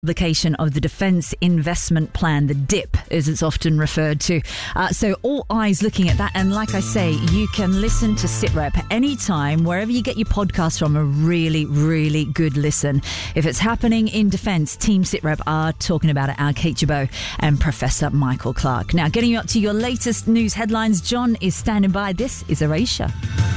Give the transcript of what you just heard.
Publication of the Defence Investment Plan, the DIP as it's often referred to. So all eyes looking at that. And like I say, you can listen to SITREP anytime, wherever you get your podcast from. A really, really good listen. If it's happening in defence, Team SITREP are talking about it. Our Kate Jabot and Professor Michael Clark. Now, getting you up to your latest news headlines, John is standing by. This is Erasure.